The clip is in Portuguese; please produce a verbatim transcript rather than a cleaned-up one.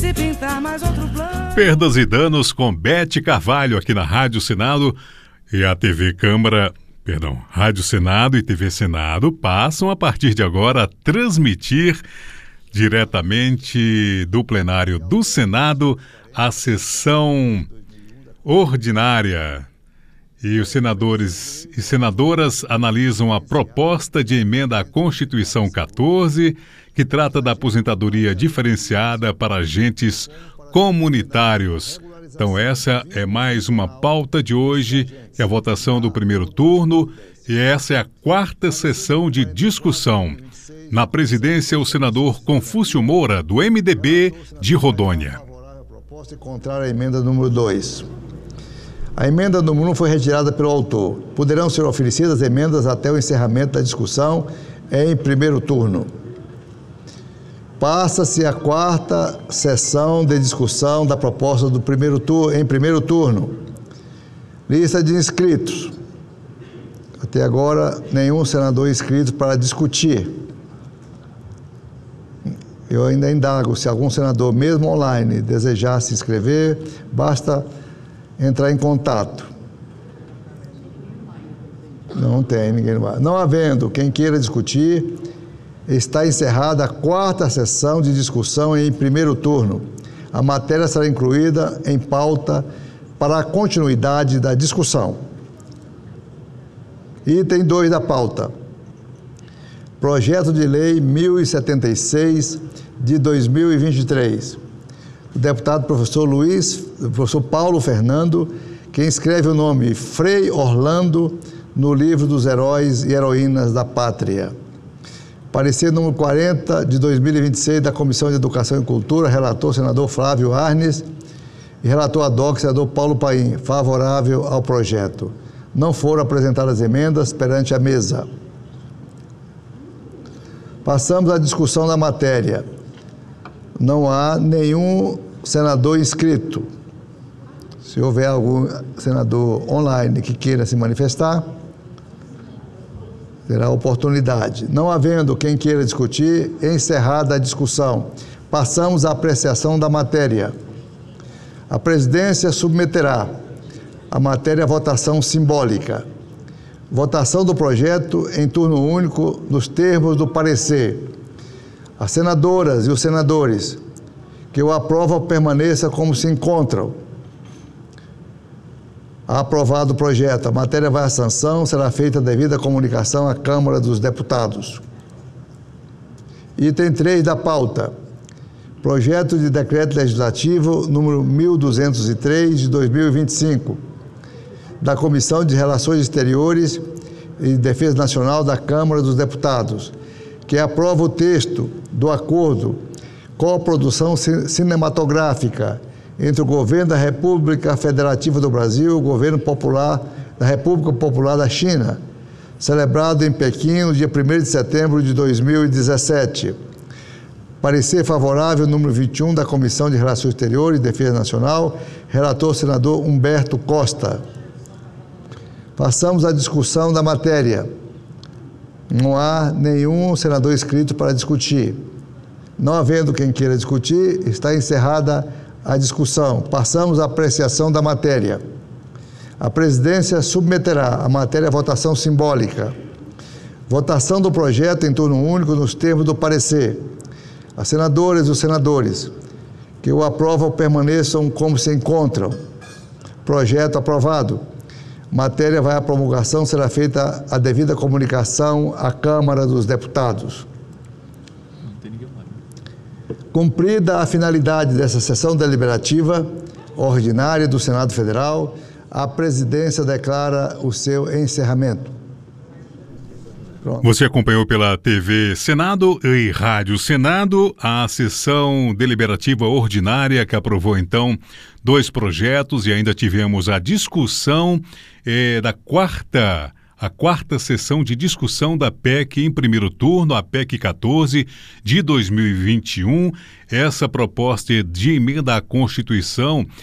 se pintar mais outro plano. Perdas e danos com Bete Carvalho aqui na Rádio Senado e a T V Câmara, perdão, Rádio Senado e T V Senado passam a partir de agora a transmitir diretamente do plenário do Senado a sessão ordinária. E os senadores e senadoras analisam a proposta de emenda à Constituição quatorze, que trata da aposentadoria diferenciada para agentes comunitários. Então essa é mais uma pauta de hoje, que é a votação do primeiro turno, e essa é a quarta sessão de discussão. Na presidência, o senador Confúcio Moura, do M D B de Rondônia. Proposta contrária à emenda número dois. A emenda número um foi retirada pelo autor. Poderão ser oferecidas emendas até o encerramento da discussão em primeiro turno. Passa-se a quarta sessão de discussão da proposta do primeiro turno, em primeiro turno. Lista de inscritos. Até agora, nenhum senador inscrito para discutir. Eu ainda indago, se algum senador, mesmo online, desejar se inscrever, basta entrar em contato. Não tem, ninguém vai. Não havendo quem queira discutir, está encerrada a quarta sessão de discussão em primeiro turno. A matéria será incluída em pauta para a continuidade da discussão. Item dois da pauta. Projeto de Lei mil e setenta e seis de dois mil e vinte e três. O deputado professor Luiz, professor Paulo Fernando, que inscreve o nome Frei Orlando no livro dos heróis e heroínas da pátria. Parecer número quarenta de dois mil e vinte e seis da Comissão de Educação e Cultura, relator senador Flávio Arnes e relator ad hoc senador Paulo Paim, favorável ao projeto. Não foram apresentadas emendas perante a mesa. Passamos à discussão da matéria. Não há nenhum senador inscrito. Se houver algum senador online que queira se manifestar, terá oportunidade. Não havendo quem queira discutir, encerrada a discussão. Passamos à apreciação da matéria. A presidência submeterá a matéria à votação simbólica. Votação do projeto em turno único nos termos do parecer. As senadoras e os senadores que o aprovam permaneçam como se encontram. Aprovado o projeto, a matéria vai à sanção, será feita a devida comunicação à Câmara dos Deputados. Item três da pauta. Projeto de Decreto Legislativo número mil duzentos e três de dois mil e vinte e cinco, da Comissão de Relações Exteriores e Defesa Nacional da Câmara dos Deputados, que aprova o texto do acordo coprodução cinematográfica entre o Governo da República Federativa do Brasil e o Governo Popular da República Popular da China, celebrado em Pequim no dia primeiro de setembro de dois mil e dezessete. Parecer favorável número vinte e um da Comissão de Relações Exteriores e Defesa Nacional, relator senador Humberto Costa. Passamos à discussão da matéria. Não há nenhum senador inscrito para discutir. Não havendo quem queira discutir, está encerrada a discussão. Passamos à apreciação da matéria. A presidência submeterá a matéria à votação simbólica. Votação do projeto em turno único nos termos do parecer. As senadoras e os senadores que o aprovam permaneçam como se encontram. Projeto aprovado. Matéria vai à promulgação, será feita a devida comunicação à Câmara dos Deputados. Cumprida a finalidade dessa sessão deliberativa ordinária do Senado Federal, a presidência declara o seu encerramento. Pronto. Você acompanhou pela T V Senado e Rádio Senado a sessão deliberativa ordinária que aprovou, então, dois projetos e ainda tivemos a discussão eh, da quarta, a quarta sessão de discussão da P E C em primeiro turno, a P E C quatorze de dois mil e vinte e um. Essa proposta de emenda à Constituição